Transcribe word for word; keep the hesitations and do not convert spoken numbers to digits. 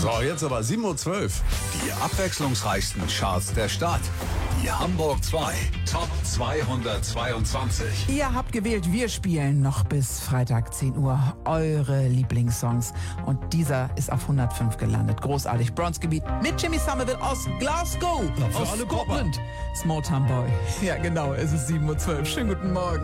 So, jetzt aber sieben Uhr zwölf. Die abwechslungsreichsten Charts der Stadt. Die Hamburg zwei Top zweihundertzweiundzwanzig. Ihr habt gewählt, wir spielen noch bis Freitag zehn Uhr eure Lieblingssongs. Und dieser ist auf hundertfünf gelandet. Großartig. Bronzegebiet mit Jimmy Somerville aus Glasgow. Na, für aus alle Scotland. Small Town Boy. Ja, genau, es ist sieben Uhr zwölf. Schönen guten Morgen.